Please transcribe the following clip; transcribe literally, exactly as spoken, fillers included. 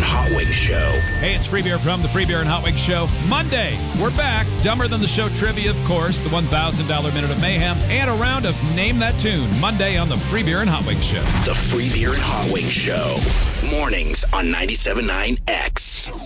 Hot Wings Show. Hey, it's Free Beer from the Free Beer and Hot Wings Show. Monday, we're back. Dumber Than the Show trivia, of course, the one thousand dollars Minute of Mayhem, and a round of Name That Tune. Monday on the Free Beer and Hot Wings Show. The Free Beer and Hot Wings Show. Mornings on ninety-seven point nine X.